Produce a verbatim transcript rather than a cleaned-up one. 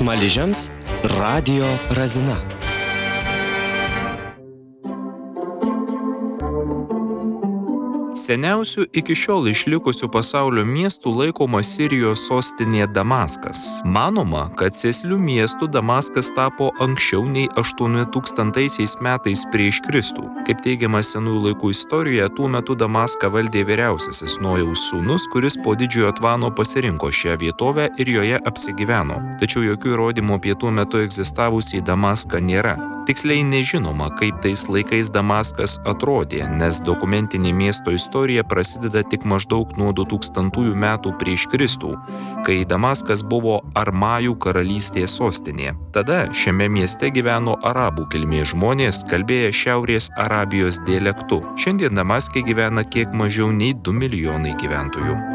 Smaližiams radijo razina. Seniausių iki šiol išlikusių pasaulio miestų laikoma Sirijos sostinė Damaskas. Manoma, kad sėsliu miestu Damaskas tapo anksčiau nei aštuoni-tūkstantaisiais metais prieš Kristų. Kaip teigiama senųjų laikų istorijoje, tuo metu Damaską valdė vyriausiasis Nojaus sūnus, kuris po didžiojo tvano pasirinko šią vietovę ir joje apsigyveno. Tačiau jokių įrodymų apie tuo metu egzistavusį Damaską nėra. Tiksliai nežinoma, kaip tais laikais Damaskas atrodė, nes dokumentinė miesto istorija prasideda tik maždaug nuo du tūkstantųjų metų prieš Kristų, kai Damaskas buvo Armajų karalystės sostinė. Tada šiame mieste gyveno arabų kilmės žmonės, kalbėję Šiaurės Arabijos dialektu. Šiandien Damaske gyvena kiek mažiau nei du milijonai gyventojų.